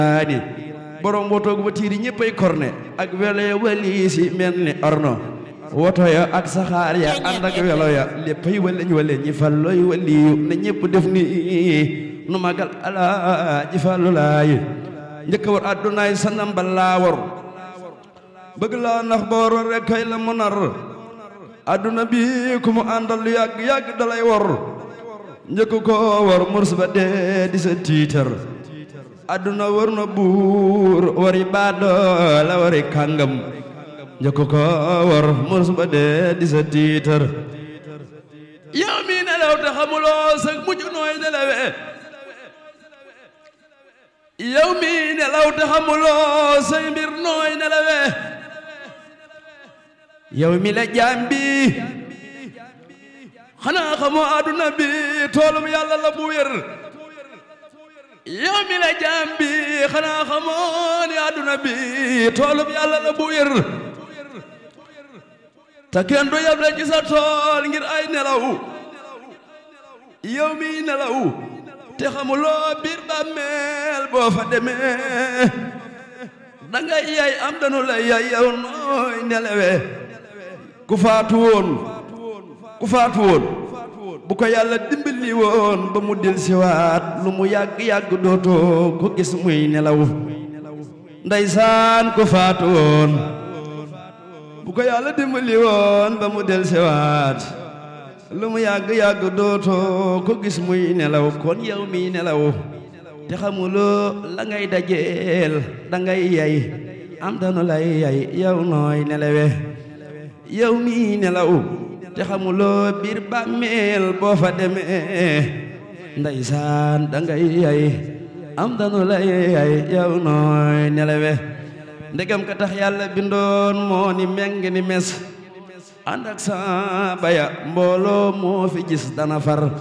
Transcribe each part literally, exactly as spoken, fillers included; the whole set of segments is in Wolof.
ani borom wotoog watiiri ñëppay korne ak welo ya waliisi mel ni orno woto ya ak saxaar ya ànd ak welo ya léppay waleñ waleñ ñi falloy waliyu na ñëpp def ni nu magal ala ji fallu laay njëkk war addunaay sanam ba laa war bëgg laa nax ba war rek kay la mu nar adduna bi ku mu àndal yàgg yàgg dalay war njëkk ko war murs ba dee di sa tiitar adduna war na buur wari baadoo la wari kàngam njëkk ko war murs ba dee di sa tiitar yow mi nelaw te xamuloo sa mujj nooy nelawe yow mi nelaw te xamuloo say mbir nooy nelawe yow mi la jambi xanaa xamoo aduna bi toolum yàlla la bu wér yow mi la jambi xanaa xamoo ni aduna bi toolum yàlla la bu wér te kenn du yab la ci sa tool ngir ay nelaw yow mi nelaw te xamuloo biir bàmmeel boo fa demee dangay yay am danu la yay yow nooy nelawe ku faatu woon ku faatu woon bu ko yàlla dimbali woon ba mu del siwaat lu mu yàgg-yàgg dootoo ko gis muy nelaw ndeysaan ku faatu woon bu ko yàlla dimbali woon ba mu del siwaat lu mu yàgg-yàgg dootoo ko gis muy nelaw kon yow mi nelaw te xamuloo la ngay dajeel dangay yay am danu lay yay yow nooy nelawe yow mi nelaw te xamuloo biir bàmmeel boo fa demee ndeysaan dangay yay am danu lay yay yow nooy nelawe ndegam ka tax yàlla bindoon moo ni meng ni mes ànd ak saaba ya mbooloo moo fi gis dana far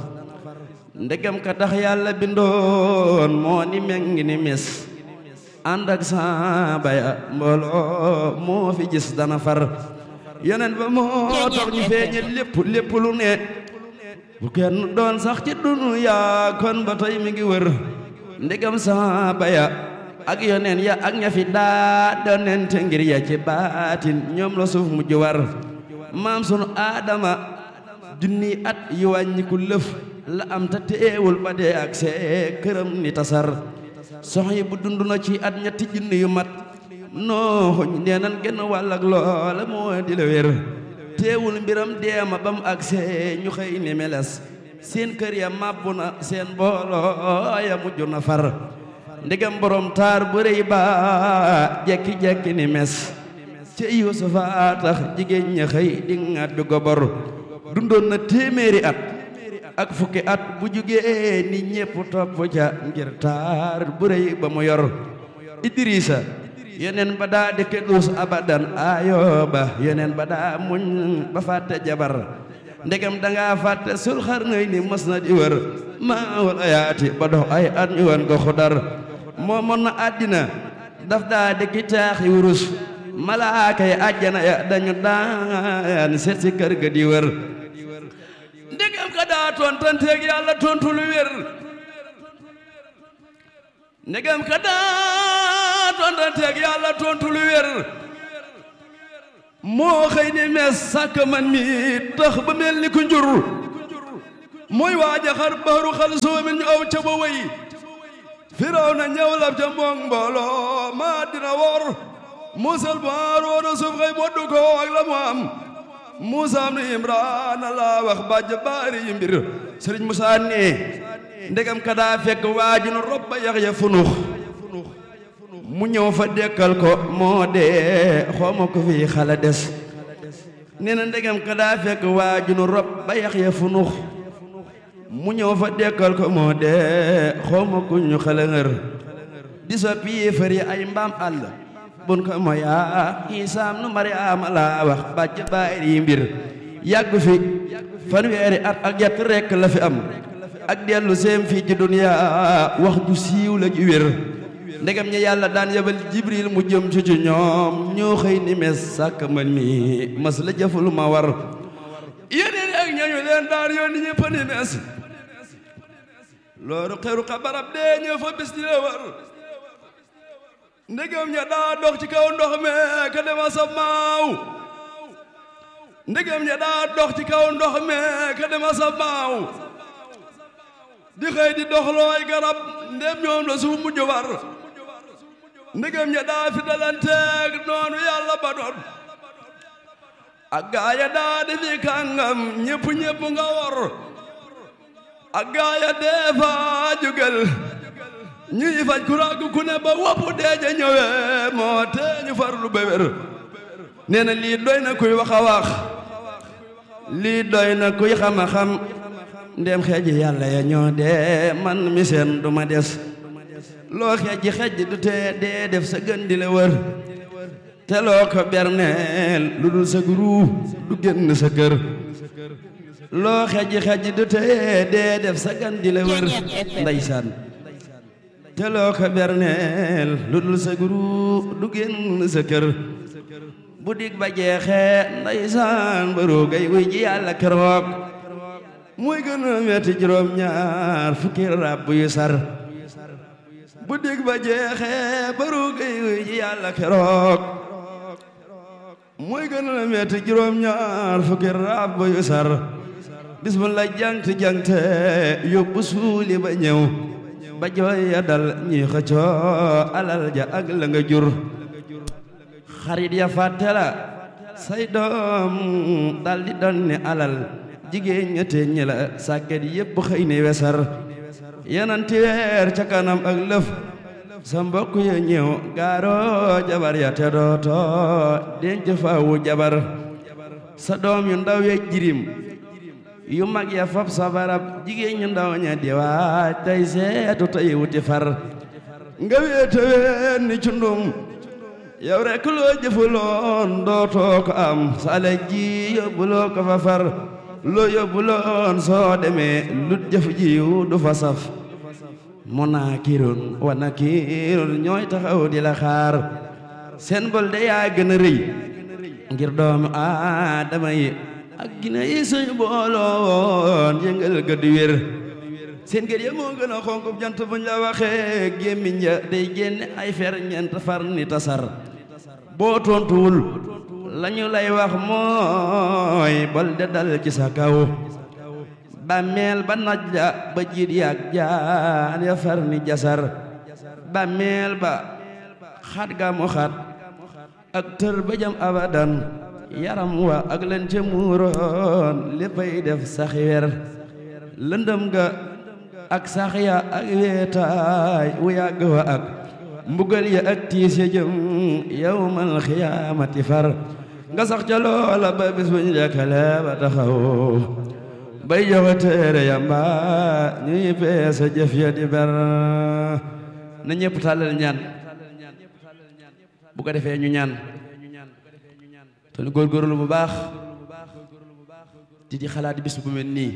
ndegam ka tax yàlla bindoon moo ni meng ni mes ànd ak saaba ya mbooloo moo fi gis dana far yeneen ba moo tax ñu feeñe lépp lépp lu ne bu kenn doon sax ci dunya kon ba tey mi ngi wër ndegam saaba ya ak yeneen ya ak ña fi daa doonente ngir ya ci baatin ñoom la suuf mujj war maam sunu aadama junni at yu wàññiku lëf la am ta teewul ba dee ak see këram ni tasar sox yi bu dund na ci at ñetti junni yu mat nooxuñ nee nan genn wàll ak loola moo di la wér teewul mbiram deema bam ak see ñu xëy ni meles seen kër ya màbbu na seen booloo ya mujj na far ndegam borom taar bu rëy ba jekki-jekki ni mes ci Yuusufa tax jigéen ña xëy di ŋàbbi gobor dundoon na téeméeri at ak fukki at bu jugee ni ñépp topp ca ngir taar bu rëy ba mu yor Idrisa yeneen ba daa dëkke duus abadan Ayoba yeneen ba daa muñ ba fàtte jabar ndegam danga fàtte sul xar ngay ni mës na di wër maawul ayaati ba dox ay at ñu wan ko xudar moo mën na àddina daf daa dëkki taaxi wurus malaaka yi àjjana ya dañu daan seet si kër ga di wër ndegam ka daa tontanteeg yàlla tontu lu wér ndegam ka daa tontanteeg yàlla tontu lu wér moo xëy ni mes sàkk man mi tax ba mel ni ku njur mooy waaja xar baaru xal soomin ñu aw ca ba way firaw na ñëw lab ca mbong mbooloo maa dina wor musal baar woona suuf xëy moddu ko ak la mu am Muusa am ni Imraan la wax bàjj baari yi mbir Sëriñ Musaa ne ndegam ka daa fekk waaju nu rob ba yax ya funux mu ñëw fa dekkal ko moo dee xooma ko fi xala des nee na ndegam ka daa fekk waaju nu rob ba yax ya funux mu ñëw fa dekkal ko moo dee xooma ko ñu xala ngër di soppi yéefar yi ay mbaam àll bun ko moya Isaam nu Mariama la wax bàjj baay yi mbir yàgg fi fanweeri at ak yett rekk la fi am ak dellu seem fii ci duniya wax ju siiw la ju wér ndegam ñi yàlla daan yebal Jibril mu jëm ci ci ñoom ñoo xëy ni mes sàkk man mi mas la jëful ma war yeneen ak ñañu leen daan yoon ni ñëpp ni mes loolu xeru xa barab dee ñëw fa bis di la war ndegam ña daa dox ci kaw ndox me ka dema sa maaw ndegam ña daa dox ci kaw ndox me ka dema sa maaw di xëy di dox looy garab ndem ñoom la suuf mujj war ndegam ña daa fi dalanteeg noonu yàlla ba doon ak gaaya daa di fi kàngam ñépp ñépp nga wor ak gaaya dee fa jugal ñuy faj ku ràgg ku ne ba wopp deeja ñëwe moo tee ñu farlu ba wér nee na lii doy na kuy wax a wax lii doy na kuy xam a xam ndem xeeji yàlla ya ñoo dee man mi seen du ma des loo xeeji xeej du tee dee def sa gën di la wër te loo ko berneel lu dul sa guru du génn sa kër loo xeeji xeej du tee dee def sa gën di la wër ndeysaan te loo ko berneel lu dul sa guru du génn sa kër bu dig ba jeexee ndeysaan baru gay wuy ji yàlla keroog muy gën a metti juróom ñaar fukki rab yu sar bu dig ba jeexee baru gay wuy ji yàlla keroog muy gën a metti juróom ñaar fukki rab yu sar bis bu la jangte jangte yóbbu suuli ba ñëw ba jooy ya dal ñi xëccoo alal ja ak la nga jur xarit ya fàtte la say doom dal di doon ne alal jigéen ñette ñi la sàkket yépp xëy ne wesar yananti weer ca kanam ak lëf sa mbokk ya ñëw gaaro jabar ya te dooto denc faawu jabar sa doom yu ndaw ya jirim yu mag ya fab sa barab jigéen ñu ndaw ña di waaj tey seetu tey wuti far nga wéete ween ni cundum yow rekk loo jëfuloon dootoo ko am sale ji yóbbuloo ko fa far loo yóbbuloon soo demee lut jëf jiw du fa saf munaakirun wa nakiirun ñooy taxaw di la xaar seen bol de yaa gën a rëy ngir doomu aadama yi ak gina yi suñu booloon yëngal ga di wér seen gër ya moo gën a xonk jant buñ la waxee gémmiñ ja day génne ay fer ñeent far ni tasar boo tontuwul lañu lay wax mooy bol de dal ci sa kaw bàmmeel ba naj la ba jiit yaag jaan ya far ni jasar bàmmeel ba xat ga mu xat ak tër ba jam abadan yaram wa ak leen ca muuroon léppay def saxi wer lëndëm ga ak sax ya ak weetaay wu yàgg wa ak mbugal ya ak tiis ya jëm yawmal xiyaamati far nga sax ca loola ba bis buñ lekkale ba taxaw bay joxe téere ya mbaa ñuy peese jëf ya di ber na ñépp tàllal ñaan bu ko defee ñu ñaan te ñu góorgóorlu bu baax di di xalaat bis bu mel nii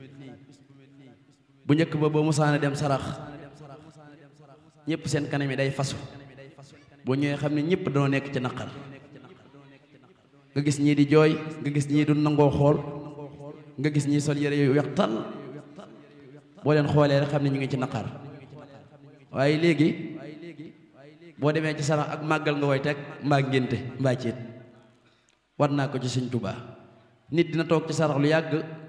bu njëkk ba boo musaana dem sarax ñëpp seen kanam yi day fasu boo ñëwee xam ne ñëpp dañoo nekk ci naqar nga gis ñii di jooy nga gis ñii du nangoo xool nga gis ñii sol yére yu weex tal boo leen xoolee rek xam ne ñu ngi ci naqar waaye léegi boo demee ci sarax ak màggal nga koy teg mbaa ngénte mbaa ceet war naa ko ci Sëñ Tuubaa nit dina toog ci sarax lu yàgg